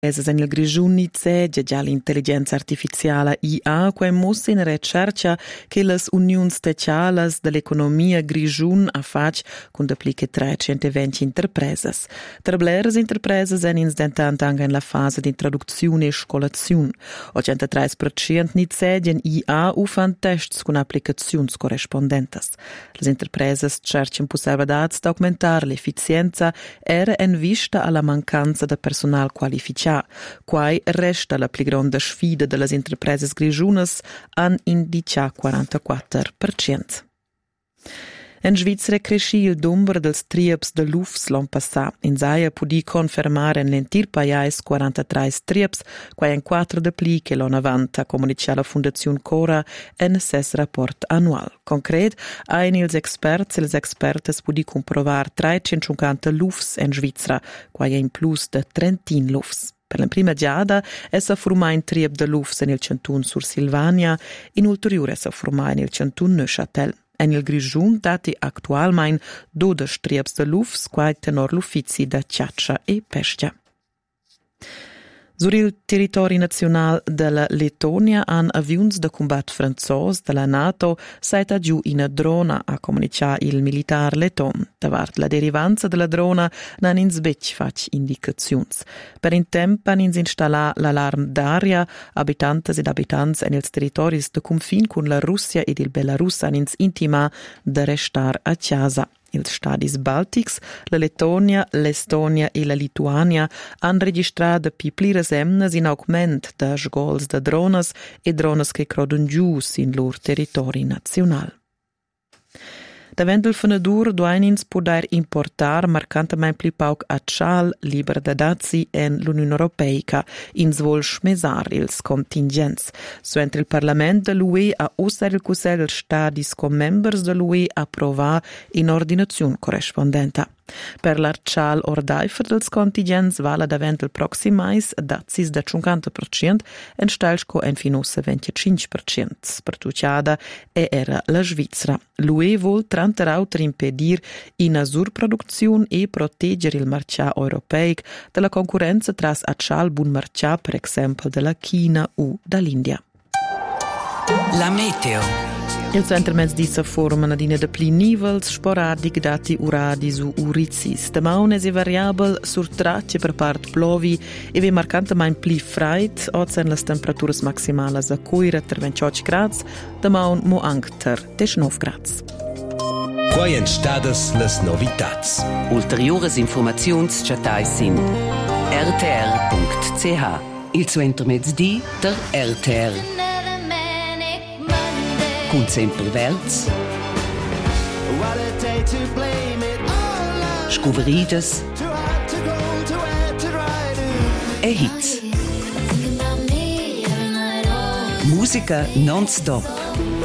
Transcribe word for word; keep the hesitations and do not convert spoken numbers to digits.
Esas en il grigiunice, già l'intelligenza artificiale I A, que mossa in ricerca che le unioni speciali dell'economia grigiun a fac con dapplica trecentoventi interpreses. Trableres interpreses en instantant anche in la fase di introduzione e scolazione. ottantatré per cento ni sedien I A u fan tests con applicazioni corrispondentes. Le interpreses cercano possibilità di aumentare l'efficienza era in vista alla mancanza di personale qualificato. Quai resta la più grande sfida delle imprese grigiunas an indica quarantaquattro per cento. In Svizzera cresci il numero dei triebs de l'U F S l'anno passato. In Zaia pudi confermare in l'entir paiais quarantatré triebs, quai in quattro de pli che l'anno avanti, comunica la Fondazione Cora in ses rapport annual. Concret, ein ils experts e les expertes pudi comprovar trecentocinquanta L U F S in Svizzera, quai in plus de trentin L U F S. Per la prima giada essa formà in trieb de L U F S nel cantun sur Silvania, in ulteriore essa formà nel cantun Neuchâtel. En il Grigiun dati actualmein dodici triebs de L U F S, quai tenor l'uffizi da Ciaccia e Pescia. Sur il territori nazional della Lettonia han avions de combat franzos della NATO saita giù in drona a comunica il militar letton. Davart la derivanza della drona nan ins bec fac indicazions. Per in temp han ins installà l'alarm d'aria, abitantes ed abitants en ils territoris de confin con la Russia ed il Belarus han ins intima de restar a casa. Ils stadis Baltics, la Lettonia, l'Estonia e la Lituania han registrat pi plires emnes in augment da sgols de drones e drones che crodun gius in lor territori nazional. Davent il fenedur duainins poder importar marcantemein pli pauc accial liber da dazi en l'Unione Europeica ins vol schmesar ils contingents. Suent il Parlament de l'U E a osser il Cusel stadis com members de l'U E approvar in ordinazione corrispondenta. Per l'arcial ordaifer dels contingents vala davent il proximais dazis da cinquanta per cento en stalsco en finossa venticinque per cento. Per tuciada e era la Svizzera. L'U E vol tranter auter impedir ina surproduzione e proteggere il marcia europeic dalla concorrenza tras accial bun marcia, per esempio, della China o dall'India. La meteo. Il centro mezz dissa formano di de pli nivels sporadic dati uradi su urizis. Damaun es variabel sur tracce per part plovi e ve marcante main pli freit, ozen las temperaturas maximalas a cuira ter ventioch grads, damaun mo angter deschnov grads. Quai en stadas las novitats. Ulteriores informazions chatai sin r t r punct c h. Il centro mezz di der R T R. Cun sempre verts, scuveridas e hits. Musica non-stop.